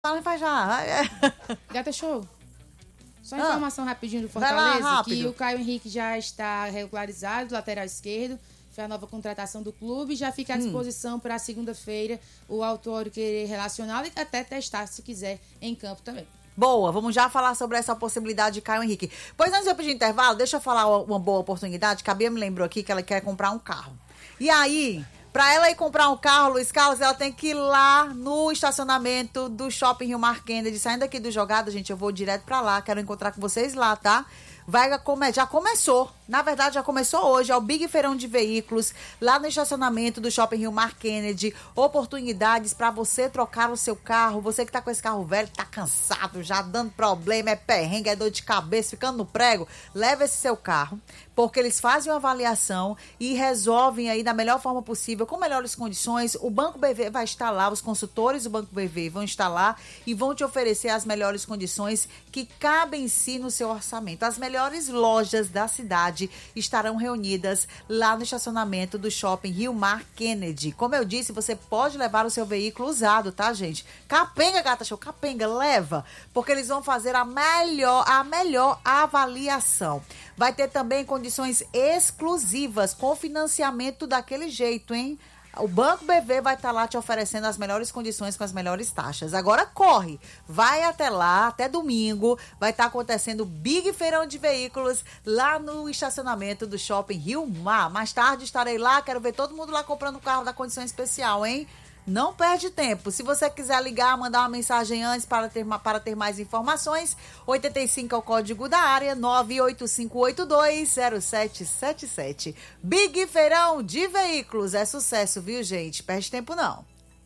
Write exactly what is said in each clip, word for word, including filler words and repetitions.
Faz já. Gata Show. Só Ah. informação rapidinho do Vai lá, Fortaleza, rápido. que o Caio Henrique já está regularizado, lateral esquerdo, foi a nova contratação do clube, já fica à disposição para segunda-feira o autor querer relacioná-lo e até testar, se quiser, em campo também. Boa, vamos já falar sobre essa possibilidade de Caio Henrique. Pois antes de eu pedir intervalo, deixa eu falar uma boa oportunidade, que a Bia me lembrou aqui que ela quer comprar um carro. E aí, pra ela ir comprar um carro, Luiz Carlos, ela tem que ir lá no estacionamento do Shopping Rio Mar Kennedy. Saindo aqui do Jogada, gente, eu vou direto pra lá, quero encontrar com vocês lá, tá? Vai come... Já começou, na verdade já começou hoje, é o Big Feirão de Veículos, lá no estacionamento do Shopping Rio Mar Kennedy. Oportunidades para você trocar o seu carro, você que tá com esse carro velho, tá cansado, já dando problema, é perrengue, é dor de cabeça, ficando no prego, leva esse seu carro, porque eles fazem uma avaliação e resolvem aí da melhor forma possível, com melhores condições. O Banco B V vai estar lá, os consultores do Banco B V vão estar lá e vão te oferecer as melhores condições que cabem em si no seu orçamento. As melhores lojas da cidade estarão reunidas lá no estacionamento do Shopping Rio Mar Kennedy. Como eu disse, você pode levar o seu veículo usado, tá, gente? Capenga, Gata Show, capenga, leva, porque eles vão fazer a melhor, a melhor avaliação. Vai ter também condições exclusivas, com financiamento daquele jeito, hein? O Banco B V vai estar lá te oferecendo as melhores condições com as melhores taxas. Agora corre, vai até lá, até domingo, vai estar acontecendo o Big Feirão de Veículos lá no estacionamento do Shopping Rio Mar. Mais tarde estarei lá, quero ver todo mundo lá comprando o carro da condição especial, hein? Não perde tempo. Se você quiser ligar, mandar uma mensagem antes para ter, para ter mais informações, oitenta e cinco é o código da área, nove oito cinco oito dois zero sete sete sete. Big Feirão de Veículos. É sucesso, viu, gente? Perde tempo, não.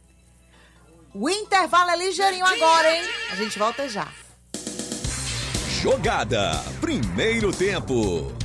O intervalo é ligeirinho agora, hein? A gente volta já. Jogada. Primeiro tempo.